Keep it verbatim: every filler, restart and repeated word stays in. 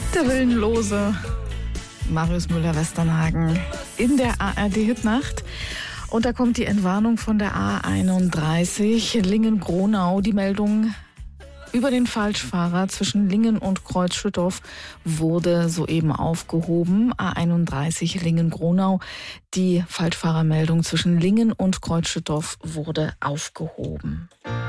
Der willenlose Marius Müller-Westernhagen in der A R D-Hitnacht. Und da kommt die Entwarnung von der A einunddreißig Lingen-Gronau. Die Meldung über den Falschfahrer zwischen Lingen und Kreuzschüttorf wurde soeben aufgehoben. A einunddreißig Lingen-Gronau. Die Falschfahrermeldung zwischen Lingen und Kreuzschüttorf wurde aufgehoben.